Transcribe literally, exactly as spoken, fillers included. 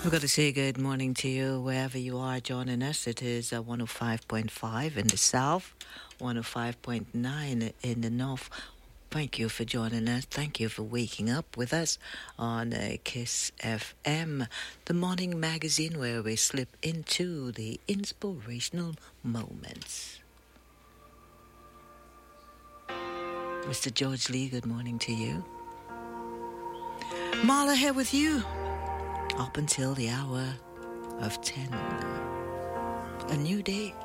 We've got to say good morning to you wherever you are joining us. It is uh, one oh five point five in the south, one oh five point nine in the north. Thank you for joining us. Thank you for waking up with us on uh, Kiss F M, the morning magazine where we slip into the inspirational moments. Mister George Lee, good morning to you. Marla here with you up until the hour of ten. A new day.